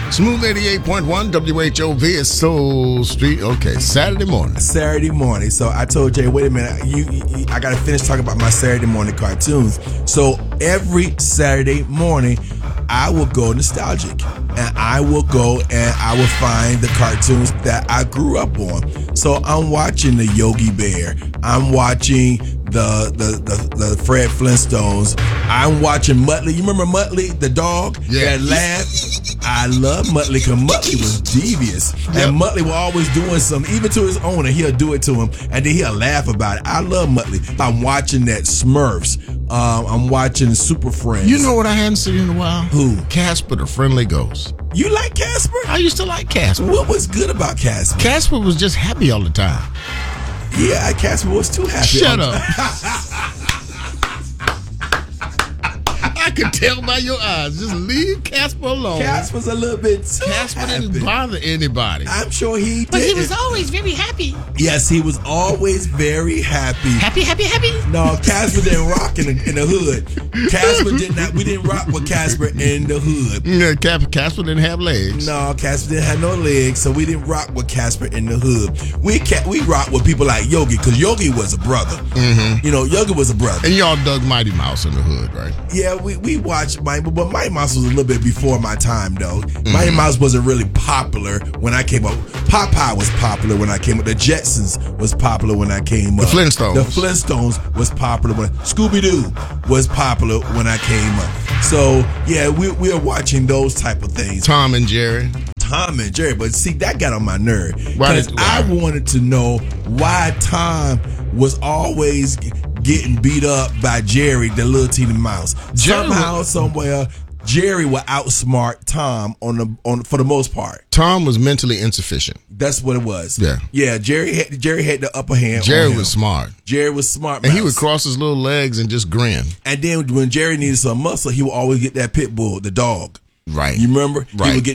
Smooth 88.1 WHOV is Soul Street. Okay, Saturday morning. So I told Jay, wait a minute, I got to finish talking about my Saturday morning cartoons. So every Saturday morning, I will go nostalgic, and I will go and I will find the cartoons that I grew up on. So I'm watching the Yogi Bear. I'm watching the Fred Flintstones. I'm watching Muttley. You remember Muttley, the dog that laughed? I love Muttley because Muttley was devious. And Muttley was always doing something, even to his owner, he'll do it to him, and then he'll laugh about it. I love Muttley. I'm watching that Smurfs. I'm watching Super Friends. You know what I hadn't seen in a while? Who? Casper the Friendly Ghost. You like Casper? I used to like Casper. What was good about Casper? Casper was just happy all the time. Yeah, Casper was too happy. Shut up. I could tell by your eyes. Just leave Casper alone. Casper's a little bit too Casper happy. didn't bother anybody. I'm sure he did. But he was always very happy. Yes, he was always very happy. Happy. No, Casper didn't rock in the hood. Casper did not. We didn't rock with Casper in the hood. Yeah, Casper didn't have legs. No, Casper didn't have no legs, so we didn't rock with Casper in the hood. We rock with people like Yogi, because Yogi was a brother. Mm-hmm. You know, Yogi was a brother. And y'all dug Mighty Mouse in the hood, right? Yeah, we watched Mighty, but Mighty Mouse was a little bit before my time, though. Mm-hmm. Mighty Mouse wasn't really popular when I came up. Popeye was popular when I came up. The Jetsons was popular when I came up. The Flintstones was popular when Scooby-Doo was popular when I came up. So yeah, we are watching those type of things. Tom and Jerry, but see, that got on my nerve why? Because I wanted to know why Tom was always getting beat up by Jerry, the little teeny mouse. Somehow, somewhere, Jerry would outsmart Tom for the most part. Tom was mentally insufficient. That's what it was. Yeah. Jerry had the upper hand. Jerry was smart. Jerry was smart, and he would cross his little legs and just grin. And then when Jerry needed some muscle, he would always get that pit bull, the dog. Right. You remember? Right. He would get